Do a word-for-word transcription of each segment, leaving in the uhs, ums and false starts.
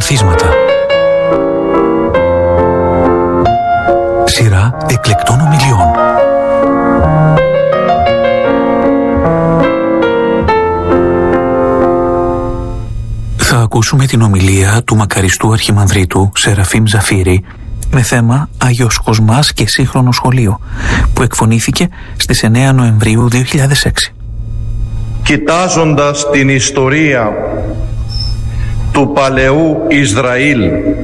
Ανθίσματα. Σειρά εκλεκτών ομιλιών. Θα ακούσουμε την ομιλία του μακαριστού αρχιμανδρίτου Σεραφείμ Ζαφύρη με θέμα Άγιος Κοσμάς και σύγχρονο σχολείο, που εκφωνήθηκε στις εννέα Νοεμβρίου δύο χιλιάδες έξι. Κοιτάζοντας την ιστορία του παλαιού Ισραήλ,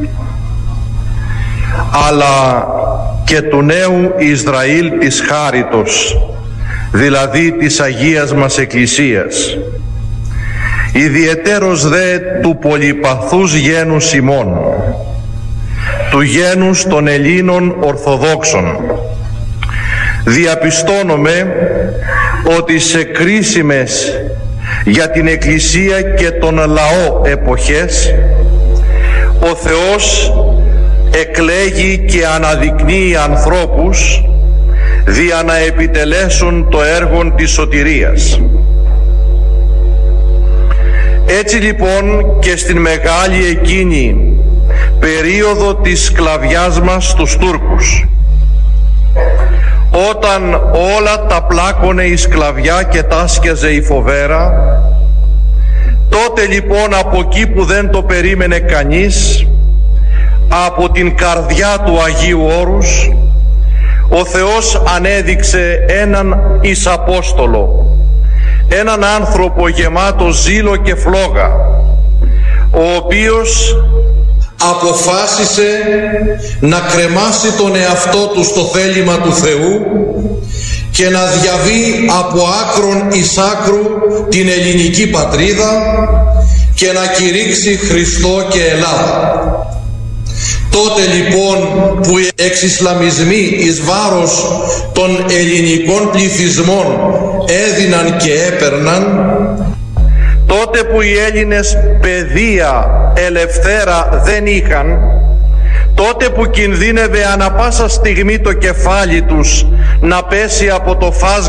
αλλά και του νέου Ισραήλ της Χάριτος, δηλαδή της Αγίας μας Εκκλησίας, ιδιαιτέρως δε του πολυπαθούς γένους ημών, του γένους των Ελλήνων Ορθοδόξων, διαπιστώνουμε ότι σε κρίσιμες για την Εκκλησία και τον λαό εποχές ο Θεός εκλέγει και αναδεικνύει ανθρώπους δια να επιτελέσουν το έργο της σωτηρίας. Έτσι λοιπόν και στην μεγάλη εκείνη περίοδο της σκλαβιάς μας στους Τούρκους, όταν όλα τα πλάκωνε η σκλαβιά και τάσκιαζε η φοβέρα, τότε λοιπόν από εκεί που δεν το περίμενε κανείς, από την καρδιά του Αγίου Όρους, ο Θεός ανέδειξε έναν εις Απόστολο, έναν άνθρωπο γεμάτο ζήλο και φλόγα, ο οποίος αποφάσισε να κρεμάσει τον εαυτό του στο θέλημα του Θεού και να διαβεί από άκρον εις άκρου την ελληνική πατρίδα και να κηρύξει Χριστό και Ελλάδα. Τότε λοιπόν που οι εξισλαμισμοί εις βάρος των ελληνικών πληθυσμών έδιναν και έπαιρναν, τότε που οι Έλληνες παιδεία ελευθέρα δεν είχαν, τότε που κινδύνευε ανα πάσα στιγμή το κεφάλι τους να πέσει από το φάσμα